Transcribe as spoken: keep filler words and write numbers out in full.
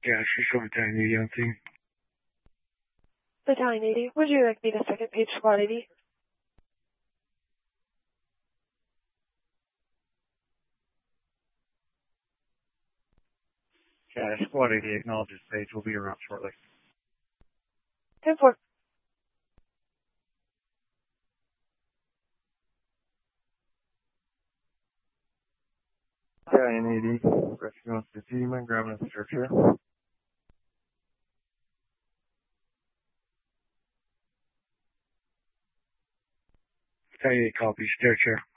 Yeah, she's from Battalion eighty on scene. Battalion eighty, would you like me to second page squad eighty? Yeah, squad eighty acknowledges page. We'll be around shortly. ten four. Battalion eighty, rescue on the team and grabbing a searcher. Battalion eighty, copy, stair chair.